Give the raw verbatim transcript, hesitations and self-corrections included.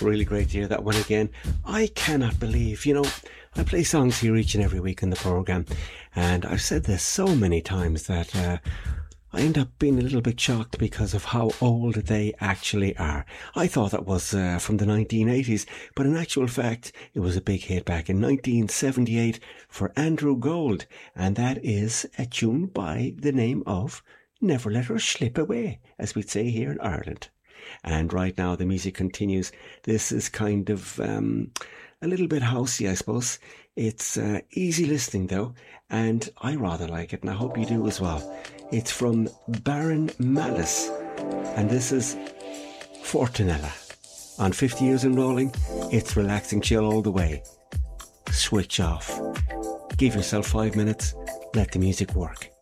really great to hear that one again. I cannot believe, you know, I play songs here each and every week in the programme, and I've said this so many times that uh, I end up being a little bit shocked because of how old they actually are. I thought that was uh, from the nineteen eighties, but in actual fact, it was a big hit back in nineteen seventy-eight for Andrew Gold, and that is a tune by the name of Never Let Her Slip Away, as we'd say here in Ireland. And right now the music continues. This is kind of um, a little bit housey, I suppose. It's uh, easy listening though, and I rather like it, and I hope you do as well. It's from Baron Malice, and this is Fortunella. On fifty years and rolling, it's relaxing chill all the way. Switch off. Give yourself five minutes, let the music work.